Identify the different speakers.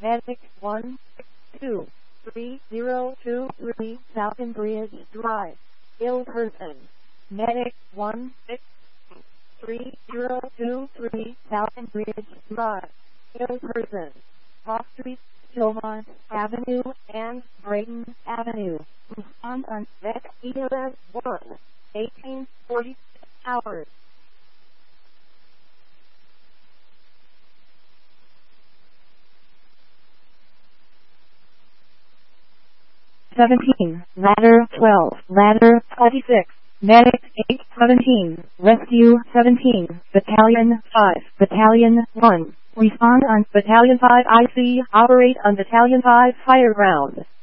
Speaker 1: Medic 1623023 Falconbridge Drive. Ill person. Medic 1633023 Falconbridge Drive. Ill person. Off Street, Kilmont Avenue and Brayton Avenue. Respond on Vet ELS 1846 hours. 17, ladder 12, ladder 26, medic 817, rescue 17, battalion 5, battalion 1, respond on battalion 5 IC, operate on battalion 5 fire ground.